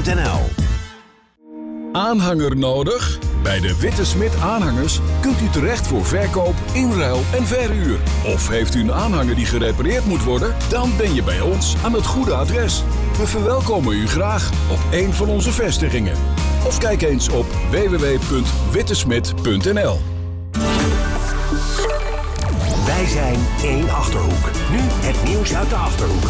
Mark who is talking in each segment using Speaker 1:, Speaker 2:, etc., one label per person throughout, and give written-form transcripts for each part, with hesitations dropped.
Speaker 1: witesmit.nl.
Speaker 2: Aanhanger nodig? Bij de Witte Smit Aanhangers kunt u terecht voor verkoop, inruil en verhuur. Of heeft u een aanhanger die gerepareerd moet worden? Dan ben je bij ons aan het goede adres. We verwelkomen u graag op een van onze vestigingen. Of kijk eens op www.wittesmit.nl.
Speaker 1: Wij zijn één Achterhoek. Nu het nieuws uit de Achterhoek.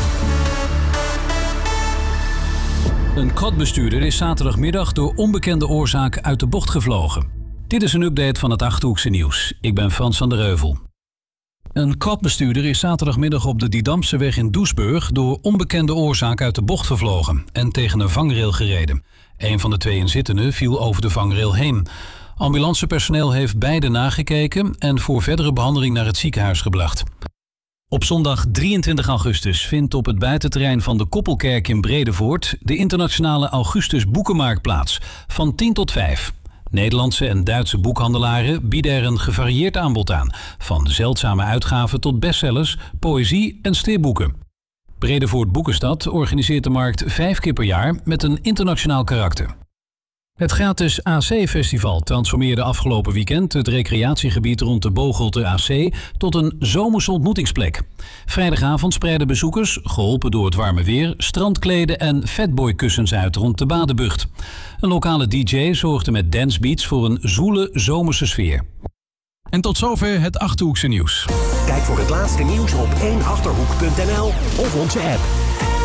Speaker 3: Een quadbestuurder is zaterdagmiddag door onbekende oorzaak uit de bocht gevlogen. Dit is een update van het Achterhoekse nieuws. Ik ben Frans van der Heuvel. Een quadbestuurder is zaterdagmiddag op de Didamseweg in Doesburg door onbekende oorzaak uit de bocht gevlogen en tegen een vangrail gereden. Een van de twee inzittenden viel over de vangrail heen. Ambulancepersoneel heeft beide nagekeken en voor verdere behandeling naar het ziekenhuis gebracht. Op zondag 23 augustus vindt op het buitenterrein van de Koppelkerk in Bredevoort de internationale Augustus Boekenmarkt plaats, van 10 tot 5. Nederlandse en Duitse boekhandelaren bieden er een gevarieerd aanbod aan, van zeldzame uitgaven tot bestsellers, poëzie en stripboeken. Bredevoort Boekenstad organiseert de markt 5 keer per jaar met een internationaal karakter. Het gratis AC-festival transformeerde afgelopen weekend het recreatiegebied rond de Bocholte AC tot een zomerse ontmoetingsplek. Vrijdagavond spreidden bezoekers, geholpen door het warme weer, strandkleden en fatboykussens uit rond de Badenbucht. Een lokale DJ zorgde met dancebeats voor een zoele zomerse sfeer. En tot zover het Achterhoekse nieuws.
Speaker 1: Kijk voor het laatste nieuws op 1achterhoek.nl of onze app.